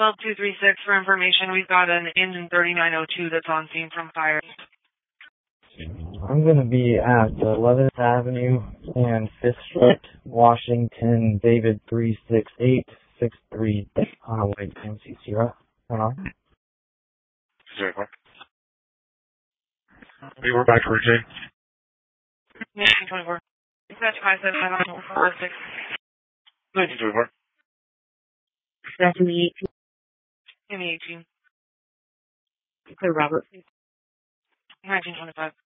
12236 for information. We've got an engine 3902 that's on scene from fire. I'm going to be at 11th Avenue and 5th Street, Washington, David 36863, White MC Sierra. Hold on. 04. We were back to routine. 1924. Dispatch 57546. 1924. Back in the 18. In the 18. Clear Robert. 1925.